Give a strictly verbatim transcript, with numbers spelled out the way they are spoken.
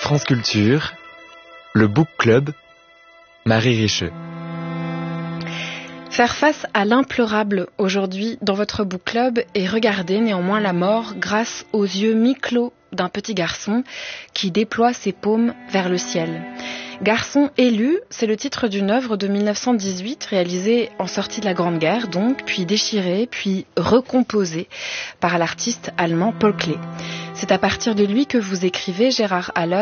France Culture, le Book Club, Marie Richeux. Faire face à l'impleurable aujourd'hui dans votre book club et regarder néanmoins la mort grâce aux yeux mi-clos d'un petit garçon qui déploie ses paumes vers le ciel. Garçon élu, c'est le titre d'une œuvre de mille neuf cent dix-huit réalisée en sortie de la Grande Guerre, donc, puis déchirée, puis recomposée par l'artiste allemand Paul Klee. C'est à partir de lui que vous écrivez, Gérard Haller,